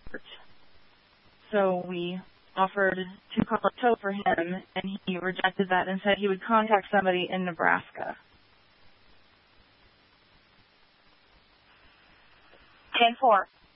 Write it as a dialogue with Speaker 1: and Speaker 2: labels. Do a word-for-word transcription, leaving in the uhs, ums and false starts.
Speaker 1: So we offered to call a tow for him, and he rejected that and said he would contact somebody in Nebraska.
Speaker 2: ten four.